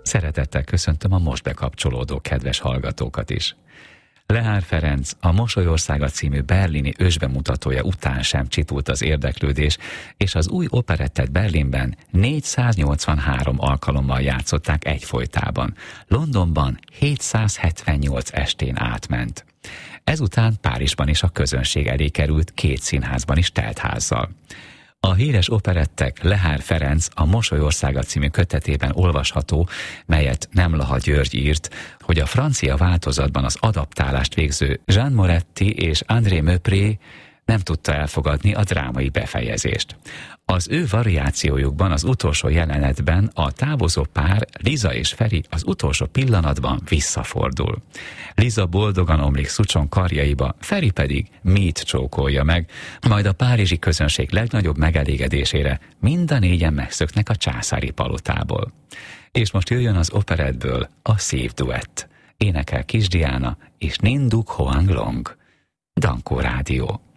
Szeretettel köszöntöm a most bekapcsolódó kedves hallgatókat is. Lehár Ferenc a Mosolyországa című berlini ősbemutatója után sem csitult az érdeklődés, és az új operettet Berlinben 483 alkalommal játszották egyfolytában. Londonban 778 estén átment. Ezután Párizsban is a közönség elé került, 2 színházban is telt házzal. A híres operettek Lehár Ferenc a Mosolyországa című kötetében olvasható, melyet Nemlaha György írt, hogy a francia változatban az adaptálást végző Jean Moretti és André Meupré nem tudta elfogadni a drámai befejezést. Az ő variációjukban az utolsó jelenetben a távozó pár, Liza és Feri az utolsó pillanatban visszafordul. Liza boldogan omlik Szucson karjaiba, Feri pedig Meade csókolja meg, majd a párizsi közönség legnagyobb megelégedésére mind a négyen megszöknek a császári palotából. És most jöjjön az operettből a szívduett. Énekel Kis Diana és Ninduk Hoang Long. Dankó Rádió.